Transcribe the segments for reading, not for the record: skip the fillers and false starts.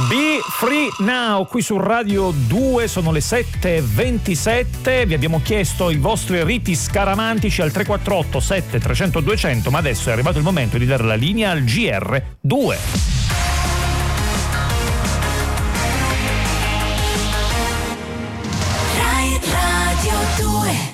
Be Free Now qui su Radio 2, sono le 7:27. Vi abbiamo chiesto i vostri riti scaramantici al 348 7300 200, ma adesso è arrivato il momento di dare la linea al GR2. Radio 2.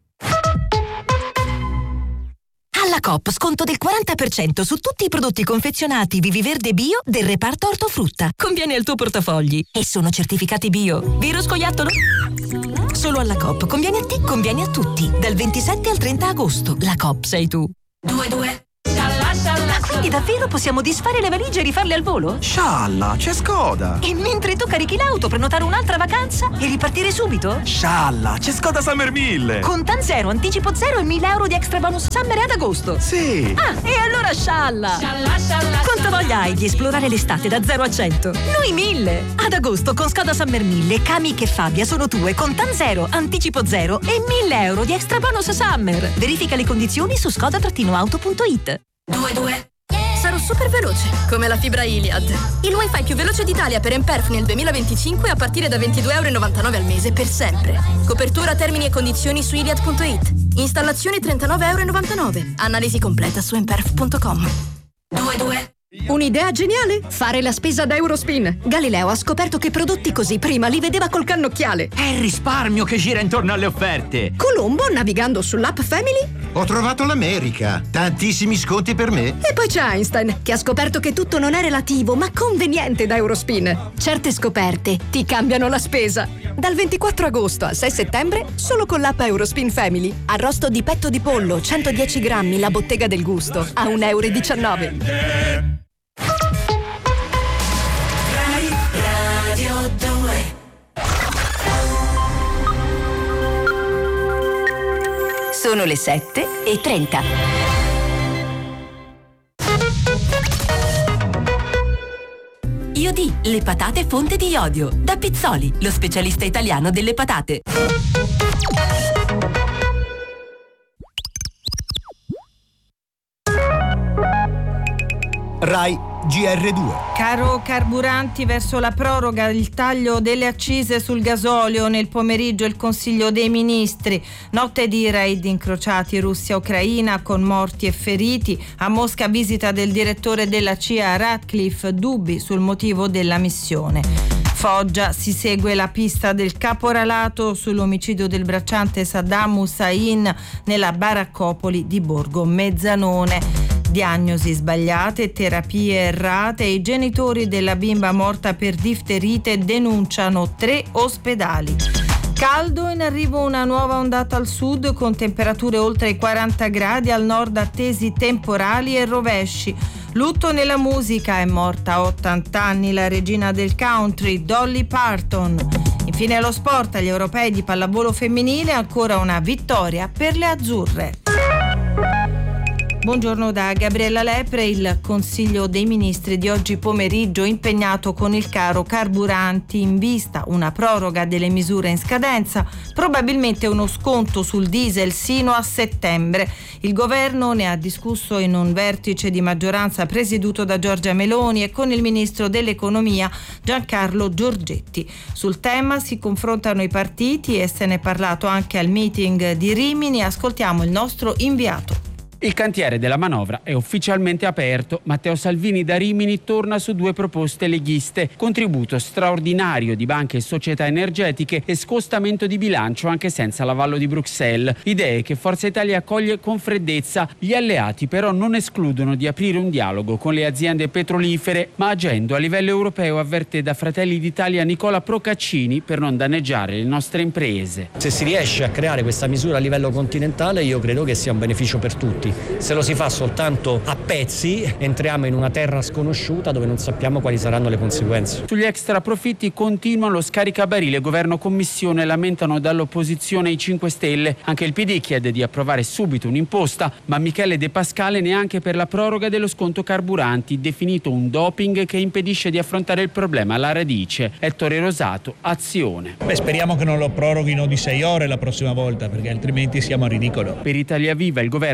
Alla Coop sconto del 40% su tutti i prodotti confezionati Viviverde Bio del reparto ortofrutta. Conviene al tuo portafogli e sono certificati bio. Vero scoiattolo? Solo alla Coop. Conviene a te, conviene a tutti. Dal 27 al 30 agosto. La Coop sei tu. 2. Ma quindi davvero possiamo disfare le valigie e rifarle al volo? Scialla, c'è Skoda! E mentre tu carichi l'auto, prenotare un'altra vacanza e ripartire subito? Scialla, c'è Skoda Summer 1000! Contan zero, anticipo zero e 1.000 euro di extra bonus summer ad agosto. Sì! Ah, e allora scialla! Quanta voglia hai di esplorare l'estate da 0 a 100? Noi 1000! Ad agosto con Skoda Summer 1000, Kamiq e Fabia sono tue, Contan zero, anticipo zero e 1.000 euro di extra bonus summer. Verifica le condizioni su skoda-auto.it. 2. Sarò super veloce, come la fibra Iliad. Il wifi più veloce d'Italia per Emperf nel 2025 a partire da €22,99 al mese per sempre. Copertura, termini e condizioni su iliad.it. Installazione €39,99. Analisi completa su emperf.com. 2. Un'idea geniale? Fare la spesa da Eurospin. Galileo ha scoperto che prodotti così prima li vedeva col cannocchiale. È il risparmio che gira intorno alle offerte. Colombo, navigando sull'app Family. Ho trovato l'America. Tantissimi sconti per me. E poi c'è Einstein, che ha scoperto che tutto non è relativo, ma conveniente da Eurospin. Certe scoperte ti cambiano la spesa. Dal 24 agosto al 6 settembre, solo con l'app Eurospin Family. Arrosto di petto di pollo, 110 grammi, la bottega del gusto, a €1,19. Radio 2. Sono le 7:30. IOD, le patate fonte di iodio. Da Pizzoli, lo specialista italiano delle patate. Rai GR2. Caro carburanti, verso la proroga il taglio delle accise sul gasolio. Nel pomeriggio il Consiglio dei Ministri. Notte di raid incrociati Russia-Ucraina con morti e feriti. A Mosca visita del direttore della CIA Ratcliffe, dubbi sul motivo della missione. Foggia, si segue la pista del caporalato sull'omicidio del bracciante Saddam Hussein nella baraccopoli di Borgo Mezzanone. Diagnosi sbagliate, terapie errate. I genitori della bimba morta per difterite denunciano 3 ospedali. Caldo, in arrivo una nuova ondata al sud con temperature oltre i 40 gradi, al nord attesi temporali e rovesci. Lutto nella musica, è morta a 80 anni la regina del country, Dolly Parton. Infine allo sport, agli europei di pallavolo femminile, ancora una vittoria per le azzurre. Buongiorno da Gabriella Lepre. Il Consiglio dei Ministri di oggi pomeriggio impegnato con il caro carburanti in vista una proroga delle misure in scadenza, probabilmente uno sconto sul diesel sino a settembre. Il governo ne ha discusso in un vertice di maggioranza presieduto da Giorgia Meloni e con il ministro dell'economia Giancarlo Giorgetti. Sul tema si confrontano i partiti e se ne è parlato anche al meeting di Rimini. Ascoltiamo il nostro inviato. Il cantiere della manovra è ufficialmente aperto. Matteo Salvini da Rimini torna su 2 proposte leghiste: contributo straordinario di banche e società energetiche e scostamento di bilancio anche senza l'avallo di Bruxelles. Idee che Forza Italia accoglie con freddezza. Gli alleati però non escludono di aprire un dialogo con le aziende petrolifere, ma agendo a livello europeo, avverte da Fratelli d'Italia Nicola Procaccini, per non danneggiare le nostre imprese. Se si riesce a creare questa misura a livello continentale, io credo che sia un beneficio per tutti. Se lo si fa soltanto a pezzi, entriamo in una terra sconosciuta dove non sappiamo quali saranno le conseguenze. Sugli extra profitti continua lo scaricabarile. Governo-Commissione lamentano dall'opposizione i 5 Stelle. Anche il PD chiede di approvare subito un'imposta, ma Michele De Pascale neanche per la proroga dello sconto carburanti, definito un doping che impedisce di affrontare il problema alla radice. Ettore Rosato, Azione. Speriamo che non lo proroghino di 6 ore la prossima volta, perché altrimenti siamo a ridicolo. Per Italia Viva il governo senza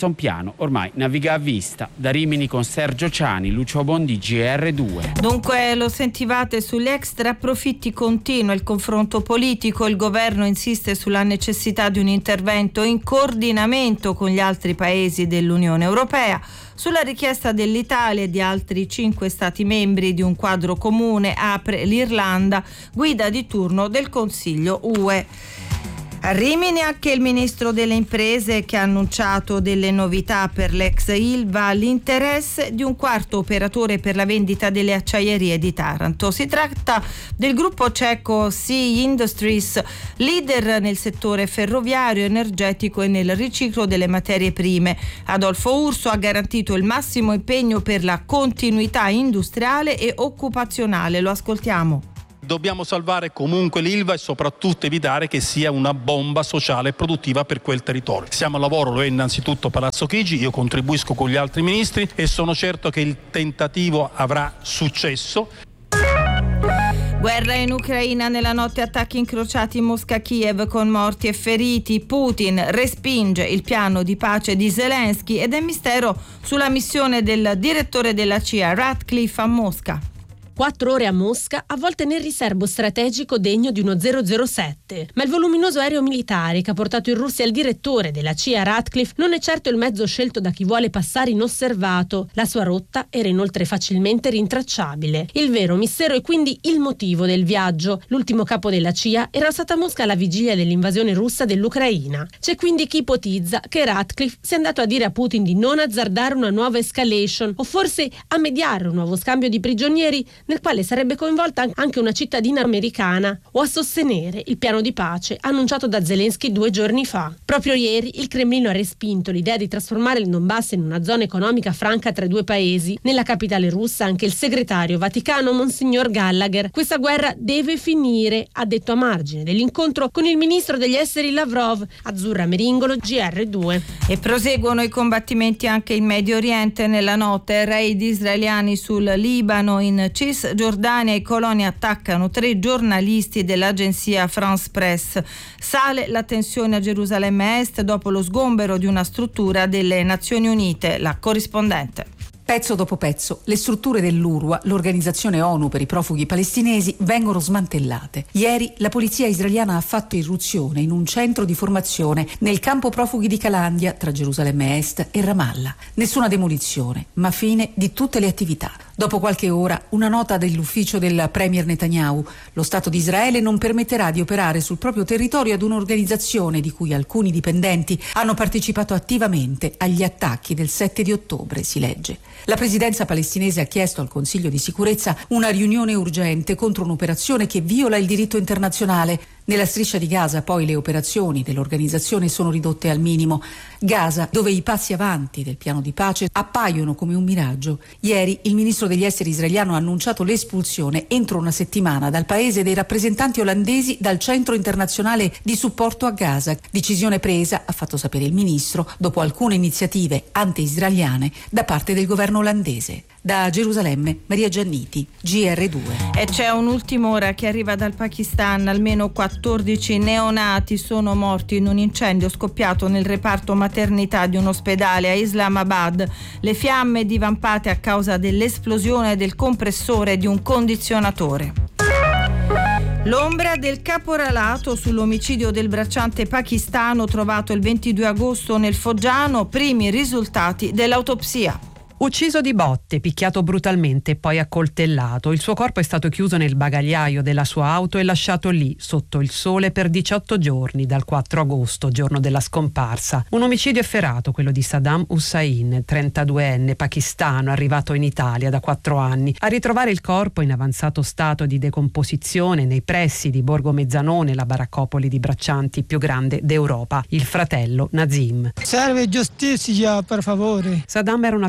senza un piano ormai naviga a vista. Da Rimini con Sergio Ciani, Lucio Bondi, GR2. Dunque lo sentivate, sugli extra profitti continua il confronto politico. Il governo insiste sulla necessità di un intervento in coordinamento con gli altri paesi dell'Unione Europea. Sulla richiesta dell'Italia e di altri 5 Stati membri di un quadro comune apre l'Irlanda, guida di turno del Consiglio UE. A Rimini anche il ministro delle imprese, che ha annunciato delle novità per l'ex Ilva, l'interesse di un quarto operatore per la vendita delle acciaierie di Taranto. Si tratta del gruppo ceco Sea Industries, leader nel settore ferroviario, energetico e nel riciclo delle materie prime. Adolfo Urso ha garantito il massimo impegno per la continuità industriale e occupazionale. Lo ascoltiamo. Dobbiamo salvare comunque l'Ilva e soprattutto evitare che sia una bomba sociale e produttiva per quel territorio. Siamo al lavoro, lo è innanzitutto Palazzo Chigi, io contribuisco con gli altri ministri e sono certo che il tentativo avrà successo. Guerra in Ucraina, nella notte attacchi incrociati Mosca-Kiev con morti e feriti. Putin respinge il piano di pace di Zelensky ed è mistero sulla missione del direttore della CIA Ratcliffe a Mosca. 4 ore a Mosca, avvolte nel riservo strategico degno di uno 007. Ma il voluminoso aereo militare che ha portato in Russia il direttore della CIA Ratcliffe non è certo il mezzo scelto da chi vuole passare inosservato. La sua rotta era inoltre facilmente rintracciabile. Il vero mistero è quindi il motivo del viaggio. L'ultimo capo della CIA era stato a Mosca alla vigilia dell'invasione russa dell'Ucraina. C'è quindi chi ipotizza che Ratcliffe sia andato a dire a Putin di non azzardare una nuova escalation o forse a mediare un nuovo scambio di prigionieri nel quale sarebbe coinvolta anche una cittadina americana, o a sostenere il piano di pace annunciato da Zelensky 2 giorni fa. Proprio ieri il Cremlino ha respinto l'idea di trasformare il Donbass in una zona economica franca tra 2 paesi. Nella capitale russa anche il segretario vaticano Monsignor Gallagher. Questa guerra deve finire, ha detto a margine dell'incontro con il ministro degli esteri Lavrov. Azzurra Meringolo, GR2. E proseguono i combattimenti anche in Medio Oriente. Nella notte raid israeliani sul Libano, in Cisgiordania i coloni attaccano 3 giornalisti dell'agenzia France Press. Sale la tensione a Gerusalemme Est dopo lo sgombero di una struttura delle Nazioni Unite. La corrispondente. Pezzo dopo pezzo, le strutture dell'UNRWA, l'organizzazione ONU per i profughi palestinesi, vengono smantellate. Ieri la polizia israeliana ha fatto irruzione in un centro di formazione nel campo profughi di Calandia, tra Gerusalemme Est e Ramallah. Nessuna demolizione, ma fine di tutte le attività. Dopo qualche ora, una nota dell'ufficio del premier Netanyahu: lo Stato di Israele non permetterà di operare sul proprio territorio ad un'organizzazione di cui alcuni dipendenti hanno partecipato attivamente agli attacchi del 7 di ottobre, si legge. La presidenza palestinese ha chiesto al Consiglio di sicurezza una riunione urgente contro un'operazione che viola il diritto internazionale. Nella striscia di Gaza poi le operazioni dell'organizzazione sono ridotte al minimo. Gaza, dove i passi avanti del piano di pace appaiono come un miraggio. Ieri il ministro degli esteri israeliano ha annunciato l'espulsione entro una settimana dal paese dei rappresentanti olandesi dal centro internazionale di supporto a Gaza. Decisione presa, ha fatto sapere il ministro, dopo alcune iniziative anti-israeliane da parte del governo olandese. Da Gerusalemme, Maria Gianniti, GR2. E c'è un'ultima ora che arriva dal Pakistan. Almeno 14 neonati sono morti in un incendio scoppiato nel reparto maternità di un ospedale a Islamabad. Le fiamme divampate a causa dell'esplosione del compressore di un condizionatore. L'ombra del caporalato sull'omicidio del bracciante pakistano trovato il 22 agosto nel Foggiano. Primi risultati dell'autopsia. Ucciso di botte, picchiato brutalmente e poi accoltellato. Il suo corpo è stato chiuso nel bagagliaio della sua auto e lasciato lì, sotto il sole, per 18 giorni, dal 4 agosto, giorno della scomparsa. Un omicidio efferato, quello di Saddam Hussein, 32enne, pakistano, arrivato in Italia da 4 anni. A ritrovare il corpo in avanzato stato di decomposizione nei pressi di Borgo Mezzanone, la baraccopoli di braccianti più grande d'Europa. Il fratello Nazim. Serve giustizia, per favore. Saddam era una persona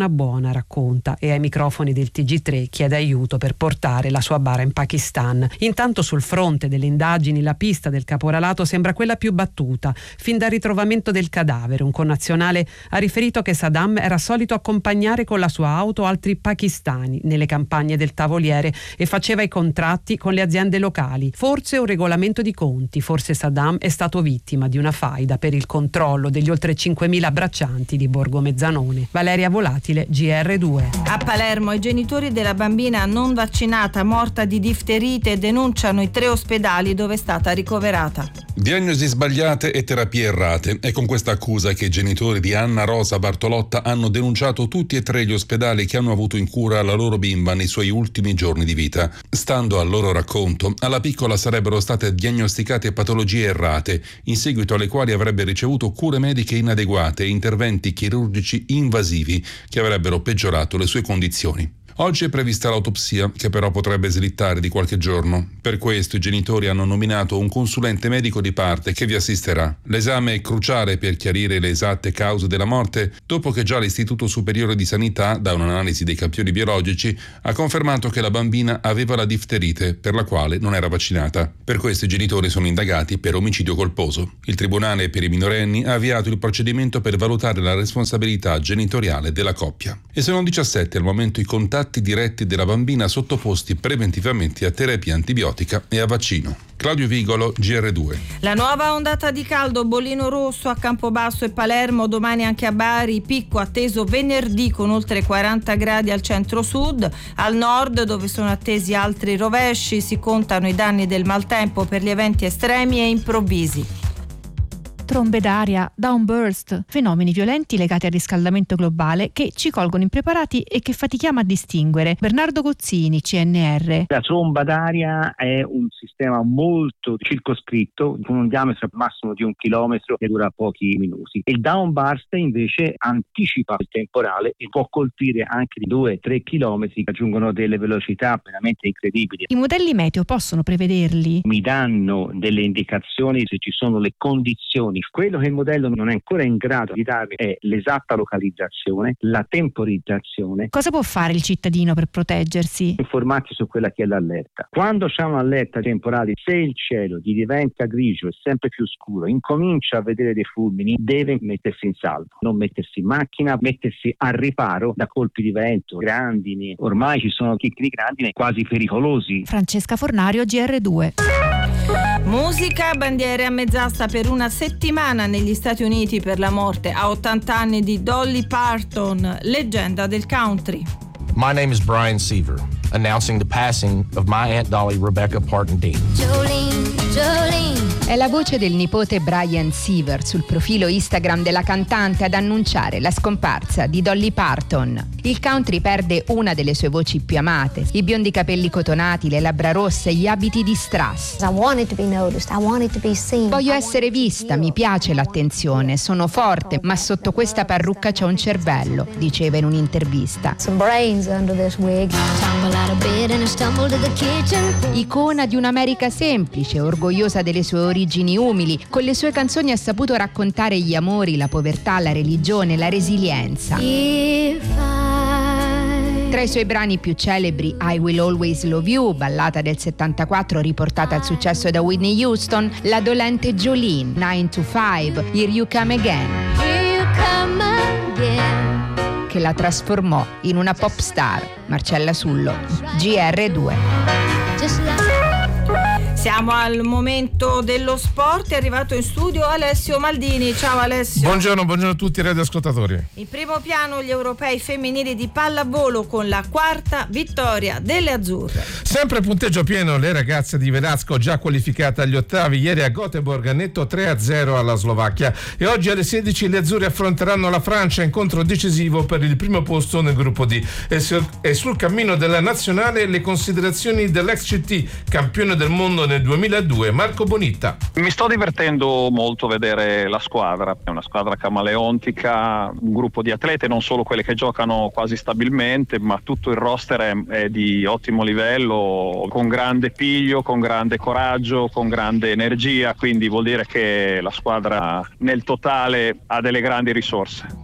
persona buona, racconta, e ai microfoni del TG3 chiede aiuto per portare la sua bara in Pakistan. Intanto sul fronte delle indagini la pista del caporalato sembra quella più battuta. Fin dal ritrovamento del cadavere, un connazionale ha riferito che Saddam era solito accompagnare con la sua auto altri pakistani nelle campagne del Tavoliere e faceva i contratti con le aziende locali. Forse un regolamento di conti, forse Saddam è stato vittima di una faida per il controllo degli oltre 5.000 braccianti di Borgo Mezzanone. Valeria Volatile, GR2. A Palermo i genitori della bambina non vaccinata morta di difterite denunciano i 3 ospedali dove è stata ricoverata. Diagnosi sbagliate e terapie errate. È con questa accusa che i genitori di Anna Rosa Bartolotta hanno denunciato tutti e 3 gli ospedali che hanno avuto in cura la loro bimba nei suoi ultimi giorni di vita. Stando al loro racconto, alla piccola sarebbero state diagnosticate patologie errate, in seguito alle quali avrebbe ricevuto cure mediche inadeguate e interventi chirurgici invasivi che avrebbero peggiorato le sue condizioni. Oggi è prevista l'autopsia, che però potrebbe slittare di qualche giorno. Per questo i genitori hanno nominato un consulente medico di parte che vi assisterà. L'esame è cruciale per chiarire le esatte cause della morte, dopo che già l'Istituto Superiore di Sanità, da un'analisi dei campioni biologici, ha confermato che la bambina aveva la difterite, per la quale non era vaccinata. Per questo i genitori sono indagati per omicidio colposo. Il Tribunale per i minorenni ha avviato il procedimento per valutare la responsabilità genitoriale della coppia. E sono 17 al momento i contatti diretti della bambina sottoposti preventivamente a terapia antibiotica e a vaccino. Claudio Vigolo, GR2. La nuova ondata di caldo, bollino rosso a Campobasso e Palermo, domani anche a Bari, picco atteso venerdì con oltre 40 gradi al centro-sud. Al nord, dove sono attesi altri rovesci, si contano i danni del maltempo per gli eventi estremi e improvvisi. Trombe d'aria, downburst, fenomeni violenti legati al riscaldamento globale che ci colgono impreparati e che fatichiamo a distinguere. Bernardo Gozzini, CNR. La tromba d'aria è un sistema molto circoscritto, con un diametro massimo di 1 chilometro che dura pochi minuti. Il downburst invece anticipa il temporale e può colpire anche di 2-3 chilometri, raggiungono delle velocità veramente incredibili. I modelli meteo possono prevederli? Mi danno delle indicazioni se ci sono le condizioni. Quello che il modello non è ancora in grado di darmi è l'esatta localizzazione, la temporizzazione. Cosa può fare il cittadino per proteggersi? Informarsi su quella che è l'allerta. Quando c'è un'allerta temporale, se il cielo gli diventa grigio e sempre più scuro, incomincia a vedere dei fulmini, deve mettersi in salvo, non mettersi in macchina, mettersi al riparo da colpi di vento, grandini. Ormai ci sono chicchi di grandine quasi pericolosi. Francesca Fornario, GR2. Musica, bandiere a mezz'asta per una settimana negli Stati Uniti per la morte a 80 anni di Dolly Parton, leggenda del country. My name is Brian Seaver, announcing the passing of my Aunt Dolly Rebecca Parton Dean. Jolene, Jolene. È la voce del nipote Brian Seaver sul profilo Instagram della cantante ad annunciare la scomparsa di Dolly Parton. Il country perde una delle sue voci più amate, i biondi capelli cotonati, le labbra rosse, gli abiti di strass. Voglio essere vista, mi piace l'attenzione, sono forte, ma sotto questa parrucca c'è un cervello, diceva in un'intervista. Icona di un'America semplice, orgogliosa delle sue origini umili, con le sue canzoni ha saputo raccontare gli amori, la povertà, la religione, la resilienza. Tra i suoi brani più celebri I Will Always Love You, ballata del 74 riportata al successo da Whitney Houston, la dolente Jolene, 9 to 5, Here You Come Again, che la trasformò in una pop star. Marcella Sullo, GR2. Siamo al momento dello sport, è arrivato in studio Alessio Maldini. Ciao Alessio. Buongiorno a tutti i radioascoltatori. In primo piano gli europei femminili di pallavolo con la 4ª vittoria delle azzurre. Sempre a punteggio pieno le ragazze di Velasco, già qualificate agli ottavi ieri a Göteborg, netto 3-0 alla Slovacchia, e oggi alle 16 le azzurre affronteranno la Francia, incontro decisivo per il primo posto nel gruppo D. E sul cammino della nazionale le considerazioni dell'ex CT, campione del mondo nel 2002, Marco Bonitta. Mi sto divertendo molto a vedere la squadra, è una squadra camaleontica, un gruppo di atlete, non solo quelle che giocano quasi stabilmente, ma tutto il roster è di ottimo livello, con grande piglio, con grande coraggio, con grande energia, quindi vuol dire che la squadra nel totale ha delle grandi risorse.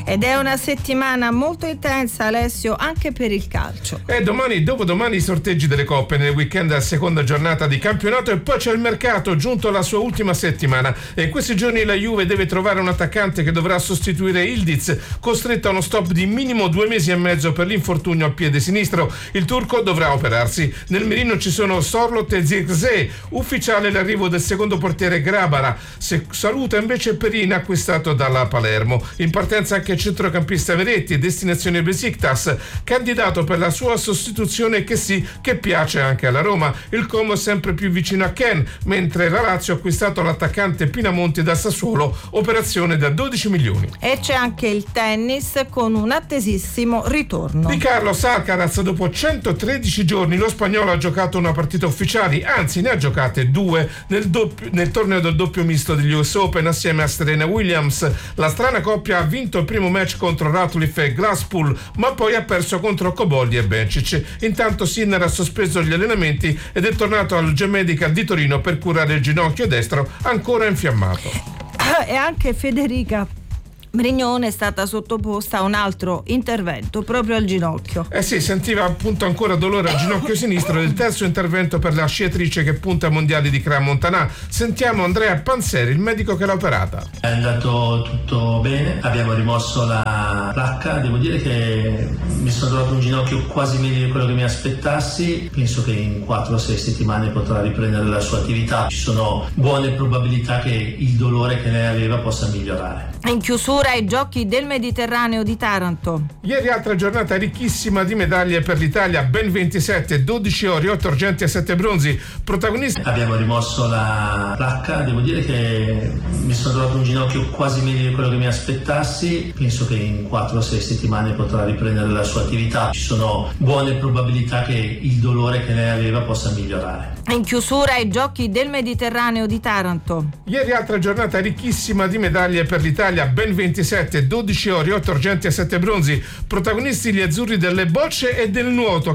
Ed è una settimana molto intensa, Alessio, anche per il calcio. E domani, dopodomani i sorteggi delle coppe, nel weekend la seconda giornata di campionato e poi c'è il mercato giunto alla sua ultima settimana e in questi giorni la Juve deve trovare un attaccante che dovrà sostituire Ildiz, costretto a uno stop di minimo 2 mesi e mezzo per l'infortunio al piede sinistro. Il turco dovrà operarsi. Nel mirino ci sono Sorloth e Zirkzee, ufficiale l'arrivo del secondo portiere Grabara. Saluta invece Perin, acquistato dalla Palermo. In partenza anche il centrocampista Veretti, destinazione Besiktas, candidato per la sua sostituzione che piace anche alla Roma. Il Como è sempre più vicino a Ken, mentre la Lazio ha acquistato l'attaccante Pinamonti da Sassuolo, operazione da 12 milioni. E c'è anche il tennis con un attesissimo ritorno. Di Carlos Alcaraz, dopo 113 giorni lo spagnolo ha giocato una partita ufficiale, anzi ne ha giocate 2 nel torneo del doppio misto degli US Open assieme a Serena Williams. La strana coppia ha vinto il primo match contro Ratcliffe e Glasspool, ma poi ha perso contro Cobolli e Bencic. Intanto Sinner ha sospeso gli allenamenti ed è tornato al G-Medical di Torino per curare il ginocchio destro ancora infiammato. E anche Federica Brignone è stata sottoposta a un altro intervento proprio al ginocchio. Sì, sentiva appunto ancora dolore al ginocchio sinistro del terzo intervento per la sciatrice che punta ai mondiali di Crans-Montana. Sentiamo Andrea Panzeri, il medico che l'ha operata. È andato tutto bene, abbiamo rimosso la placca, devo dire che mi sono trovato un ginocchio quasi meglio di quello che mi aspettassi, penso che in 4-6 settimane potrà riprendere la sua attività, ci sono buone probabilità che il dolore che lei aveva possa migliorare. In chiusura ai Giochi del Mediterraneo di Taranto. Ieri altra giornata ricchissima di medaglie per l'Italia, ben 27, 12 ori, 8 argenti e 7 bronzi. Protagonisti. Abbiamo rimosso la placca, devo dire che mi sono trovato un ginocchio quasi meglio di quello che mi aspettassi, penso che in 4-6 settimane potrà riprendere la sua attività, ci sono buone probabilità che il dolore che lei aveva possa migliorare. In chiusura ai Giochi del Mediterraneo di Taranto. Ieri altra giornata ricchissima di medaglie per l'Italia, ben 27, 12 ori, 8 argenti e 7 bronzi. Protagonisti gli azzurri delle bocce e del nuoto.